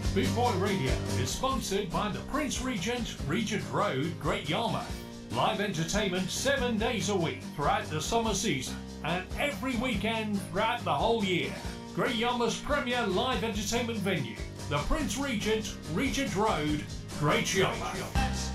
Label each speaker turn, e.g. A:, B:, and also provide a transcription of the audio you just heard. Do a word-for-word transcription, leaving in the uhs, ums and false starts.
A: Bootboy Radio is sponsored by the Prince Regent, Regent Road, Great Yarmouth. Live entertainment seven days a week throughout the summer season and every weekend throughout the whole year. Great Yarmouth's premier live entertainment venue, the Prince Regent, Regent Road, Great Yarmouth.